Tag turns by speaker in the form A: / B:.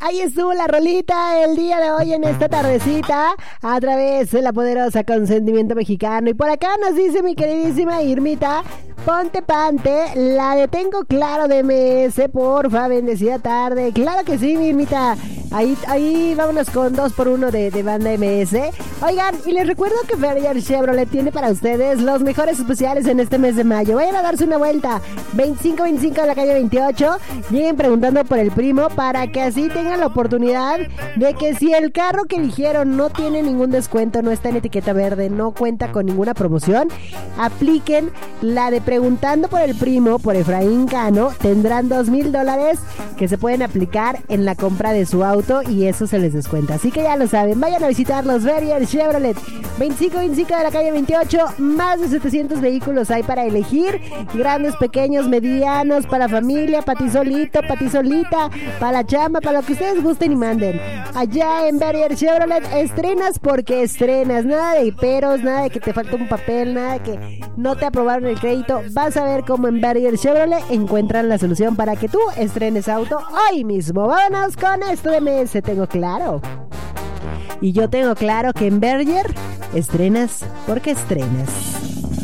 A: Ahí estuvo la rolita el día de hoy en esta tardecita a través de la poderosa Consentimiento Mexicano. Y por acá nos dice mi queridísima Irmita, ponte pante, la de Tengo Claro de MS, porfa, bendecida tarde. Claro que sí, mi Irmita. Ahí vámonos con 2x1 de banda MS. Oigan, y les recuerdo que Ferrier Chevrolet tiene para ustedes los mejores especiales en este mes de mayo. Vayan a darse una vuelta, 2525 de la calle 28. Lleguen preguntando por el primo para que así tengan la oportunidad de que si el carro que eligieron no tiene ningún descuento, no está en etiqueta verde, no cuenta con ninguna promoción, apliquen la de preguntando por el primo, por Efraín Cano. Tendrán $2,000 que se pueden aplicar en la compra de su auto y eso se les descuenta. Así que ya lo saben, vayan a visitar los Ferrier Chevrolet 2525 de la calle 28. Más de 700 vehículos hay para elegir, grandes, pequeños, medianos, para familia, para ti solito, para ti solita, para la chamba, para lo que ustedes gusten y manden. Allá en Ferrier Chevrolet estrenas porque estrenas, nada de peros, nada de que te falta un papel, nada de que no te aprobaron el crédito. Vas a ver cómo en Ferrier Chevrolet encuentran la solución para que tú estrenes auto hoy mismo. Vámonos con esto de MS, tengo claro. Y yo tengo claro que en Ferrier estrenas porque estrenas.